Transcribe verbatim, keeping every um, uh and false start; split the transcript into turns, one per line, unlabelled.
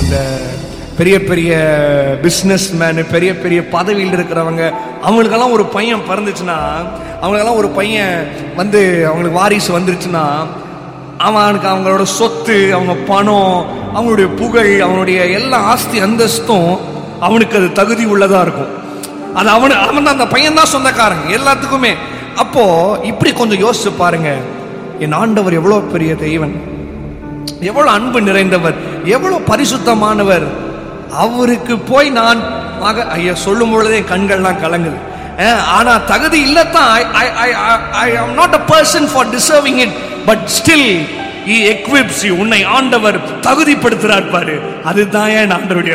அந்த பெரிய பெரிய பிஸ்னஸ் மேனு, பெரிய பெரிய பதவியில் இருக்கிறவங்க, அவங்களுக்கெல்லாம் ஒரு பையன் பிறந்துச்சுன்னா, அவங்களுக்கெல்லாம் ஒரு பையன் வந்து அவங்களுக்கு வாரிசு வந்துருச்சுன்னா, அவனுக்கு அவங்களோட சொத்து, அவங்க பணம், அவங்களுடைய புகழ், அவனுடைய எல்லா ஆஸ்தி அந்தஸ்தும் அவனுக்கு அது தகுதி உள்ளதா இருக்கும். அது அவனு அவன் தான், அந்த பையன் தான் சொந்தக்காரங்க எல்லாத்துக்குமே. அப்போ இப்படி கொஞ்சம் யோசிச்சு பாருங்க, என் ஆண்டவர் எவ்வளவு பெரிய தெய்வன், எவ்வளவு அன்பு நிறைந்தவர், எவ்வளவு பரிசுத்தமானவர். அவருக்கு போய் நான் மக ஐயா சொல்லும் பொழுதே கண்கள்லாம் கலங்குது. ஆனா தகுதி இல்லத்தான். I am not a person for deserving it, but still he equips you. உன்னை ஆண்டவர் தகுதிப்படுத்துறார் பாரு, அதுதான் என் ஆண்டவருடைய